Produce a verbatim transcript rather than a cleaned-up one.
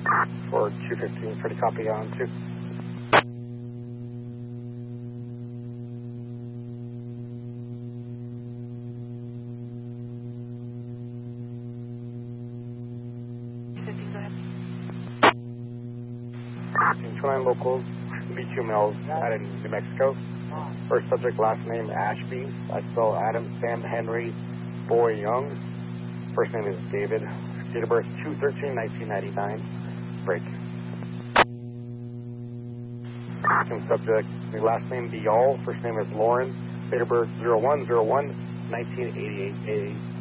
For two fifteen, pretty copy on two. fifteen, go ahead. twenty-nine locals, B two males out in New Mexico. First subject, last name Ashby. I spell Adam Sam Henry Boy Young. First name is David. Date of birth two thirteen nineteen ninety-nine. Break. Second subject, the last name Dial. First name is Lauren. Date of birth zero one zero one nineteen eighty-eight.